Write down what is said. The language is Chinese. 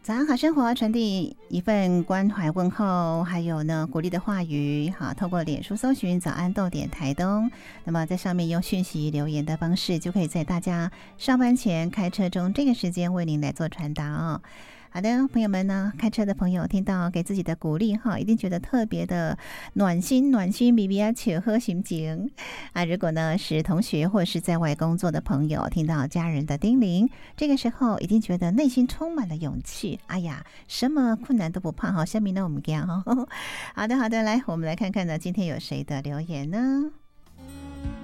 早安好生活，传递一份关怀问候，还有呢鼓励的话语。好，透过脸书搜寻早安逗点台东，那么在上面用讯息留言的方式，就可以在大家上班前开车中这个时间为您来做传达哦。好的，朋友们呢，开车的朋友听到给自己的鼓励哈，一定觉得特别的暖心，比比啊，且喝心情啊。如果呢是同学或是在外工作的朋友，听到家人的叮咛，这个时候一定觉得内心充满了勇气。哎呀，什么困难都不怕哈。下面呢，我们讲哈。好的，来，我们来看看呢，今天有谁的留言呢？